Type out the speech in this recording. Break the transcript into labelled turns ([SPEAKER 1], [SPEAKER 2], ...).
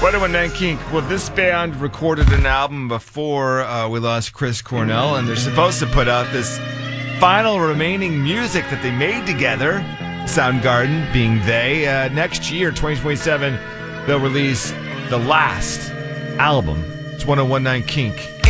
[SPEAKER 1] 1019 Kink. Well, this band recorded an album before we lost Chris Cornell, and they're supposed to put out this final remaining music that they made together, Soundgarden being they. Next year, 2027, they'll release the last album. It's 1019 Kink.